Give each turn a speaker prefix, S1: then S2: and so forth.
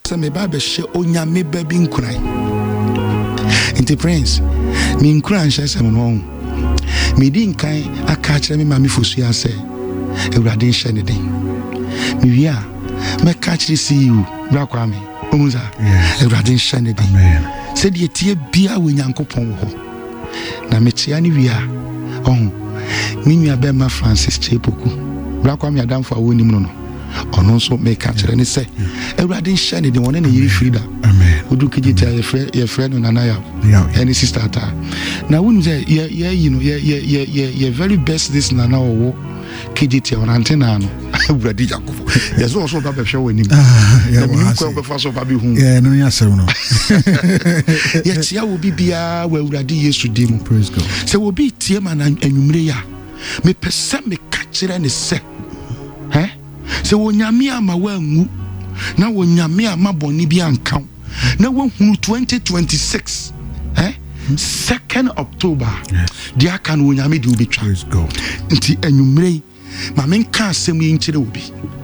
S1: sɛ meba bɛhyɛ onyame ba bi nkuran nti prince me nkuran hyɛ sɛ no medi nkan aka kyerɛ me ma me fosua sɛ awurade nhyɛ ne den mewie a mɛka kyerɛ CEO bra kwa me ɔhu sa awurade nhyɛ ne den sɛdeɛ tie bia wɔ nyankopɔn wɔ hɔ na mekyea ne wie a ɔhu me nua bɛma Francis Chepoku bra kwa me adamfo a wɔnim no ɔno nso meka kyerɛ ne sɛ awurade nhyɛ ne den wɔne ne yere Frida wodu kegyeta yɛfrɛ no Nanaya ɛne sister ata na wonim sɛ yɛ very best this nana ɔwɔ kegyeta ɔnante na no awurade Yakofo yɛsɛ ɔso ba bɛhwɛ wɔ anim na menim kwan bɛfa so ba bɛhu
S2: no yɛasɛw no
S1: yɛkyea wɔ bibiaa wɔ awurade Yesu din mu sɛ wɔbi tie ma na anwummere yi a mepɛ sɛ meka kyerɛ ne sɛ sɛ wonyame ama wangu na wonyame ama bɔne bi anka na wahunu 2026 2nd October deɛ aka no wonyame de wobɛtwa nti anwummere yi ma menka asɛm yi nkyerɛ wo bi